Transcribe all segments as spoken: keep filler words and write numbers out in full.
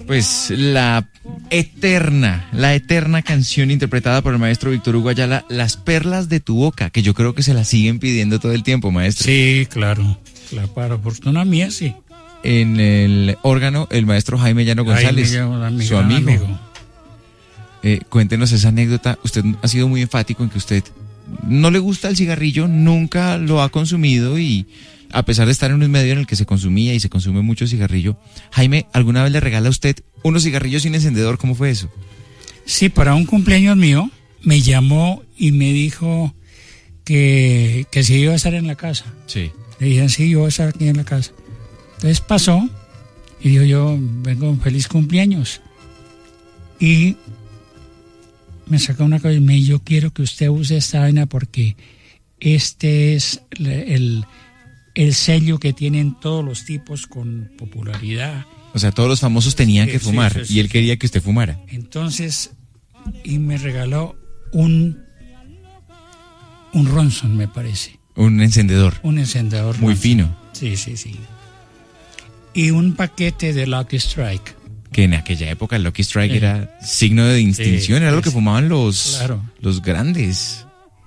Pues la eterna, la eterna canción interpretada por el maestro Víctor Hugo Ayala, Las perlas de tu boca, que yo creo que se la siguen pidiendo todo el tiempo, maestro. Sí, claro, claro, para fortuna mía, sí. En el órgano, el maestro Jaime Llano González, Jaime, amigo, su amigo. amigo. Eh, cuéntenos esa anécdota. Usted ha sido muy enfático en que usted no le gusta el cigarrillo, nunca lo ha consumido y a pesar de estar en un medio en el que se consumía y se consume mucho cigarrillo, Jaime, ¿alguna vez le regala a usted unos cigarrillos sin encendedor? ¿Cómo fue eso? Sí, para un cumpleaños mío me llamó y me dijo que, que si iba a estar en la casa. Sí. Le dije, sí, yo voy a estar aquí en la casa. Entonces pasó y dijo, yo vengo, feliz cumpleaños. Y me sacó una cosa y me dijo, yo quiero que usted use esta vaina porque este es el, el, el sello que tienen todos los tipos con popularidad. O sea, todos los famosos tenían Sí, que sí, fumar sí, sí, y él sí. quería que usted fumara. Entonces, y me regaló un, un Ronson, me parece. Un encendedor. Un encendedor Muy Ronson. fino. Sí, sí, sí. Y un paquete de Lucky Strike. Que en aquella época el Lucky Strike Sí. era signo de distinción, Sí, era lo sí, que sí. fumaban los, Claro. los grandes.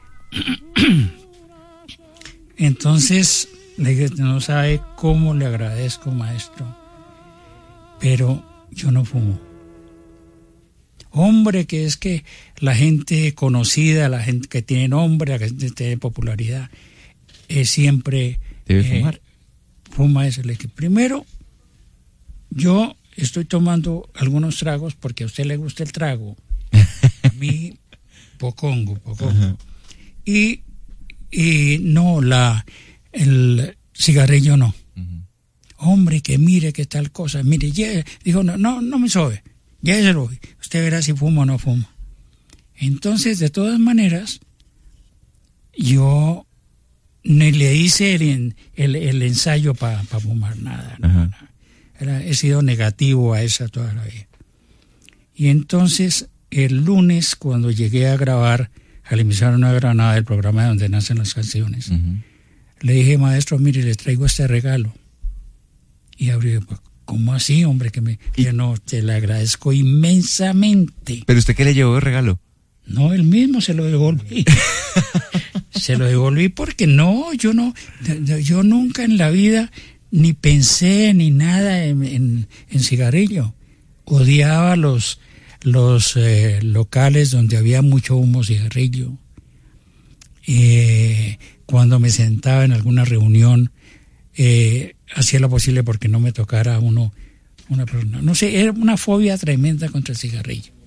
Entonces, le dije, no sabe cómo le agradezco, maestro, pero yo no fumo. Hombre, que es que la gente conocida, la gente que tiene nombre, la gente que tiene popularidad, eh, siempre Debe eh, fumar. fuma eso. Le dije, primero, yo estoy tomando algunos tragos porque a usted le gusta el trago. A mí, pocongo, pocongo. Ajá. Y, y no, la, el cigarrillo no. Ujú. Hombre, que mire qué tal cosa, mire, lle- dijo, no, no, no me sobe, lléveselo, usted verá si fumo o no fumo. Entonces, de todas maneras, yo ni le hice el, el, el ensayo para pa fumar nada, no, Ajá. no. Era, he sido negativo a esa toda la vida. Y entonces, el lunes, cuando llegué a grabar a la emisora Nueva Granada, el programa donde nacen las canciones, Ujú. le dije, maestro, mire, le traigo este regalo. Y abrió, ¿cómo así, hombre? Que me, ¿Y? que no, te le agradezco inmensamente. ¿Pero usted qué le llevó de regalo? No, él mismo se lo devolví. Se lo devolví porque no, yo no, yo nunca en la vida ni pensé ni nada en, en, en cigarrillo. Odiaba los, los eh, locales donde había mucho humo cigarrillo. Eh, cuando me sentaba en alguna reunión, eh, hacía lo posible porque no me tocara uno, una persona. No sé, era una fobia tremenda contra el cigarrillo.